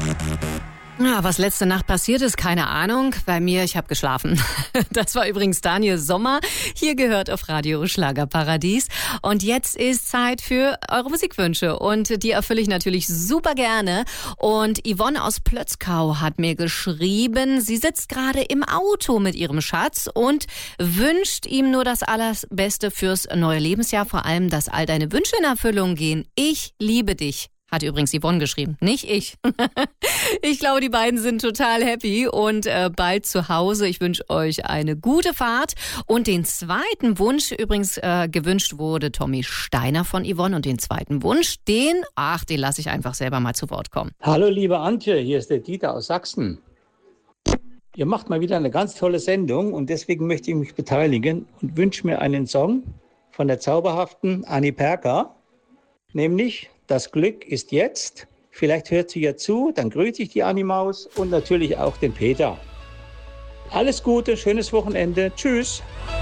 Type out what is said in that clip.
Ja, was letzte Nacht passiert ist, keine Ahnung. Bei mir, ich habe geschlafen. Das war übrigens Daniel Sommer. Hier gehört auf Radio Schlagerparadies. Und jetzt ist Zeit für eure Musikwünsche. Und die erfülle ich natürlich super gerne. Und Yvonne aus Plötzkau hat mir geschrieben, sie sitzt gerade im Auto mit ihrem Schatz und wünscht ihm nur das Allerbeste fürs neue Lebensjahr. Vor allem, dass all deine Wünsche in Erfüllung gehen. Ich liebe dich. Hat übrigens Yvonne geschrieben, nicht ich. Ich glaube, die beiden sind total happy und bald zu Hause. Ich wünsche euch eine gute Fahrt. Und den zweiten Wunsch, übrigens gewünscht wurde Tommy Steiner von Yvonne. Und den zweiten Wunsch, den lasse ich einfach selber mal zu Wort kommen. Hallo liebe Antje, hier ist der Dieter aus Sachsen. Ihr macht mal wieder eine ganz tolle Sendung und deswegen möchte ich mich beteiligen und wünsche mir einen Song von der zauberhaften Annie Perker, nämlich Das Glück ist jetzt. Vielleicht hört sie ja zu, dann grüße ich die Anni-Maus und natürlich auch den Peter. Alles Gute, schönes Wochenende. Tschüss.